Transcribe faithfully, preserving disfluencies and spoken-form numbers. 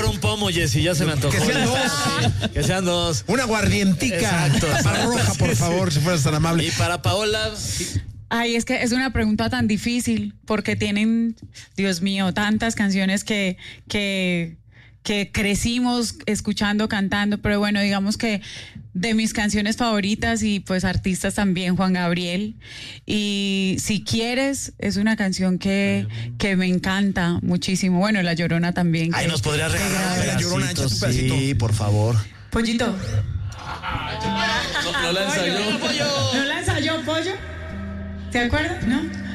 por un pomo, Jessy, ya se me antojó. Que sean dos. Sí, que sean dos. Una guardientica. Exacto. Tapa roja, por favor, si fueras tan amable. Y para Paola... Ay, es que es una pregunta tan difícil porque tienen, Dios mío, tantas canciones que, que, que crecimos escuchando, cantando, pero bueno, digamos que de mis canciones favoritas y pues artistas también, Juan Gabriel. Y Si Quieres es una canción que, que me encanta muchísimo. Bueno, La Llorona también. Ay, que, nos podría regalar que, un La Llorona, pedacito, échate un pedacito. sí, por favor. Pollito. No, no la ensayó. ¿No la ensayó, Pollo? ¿Se acuerdan? ¿No?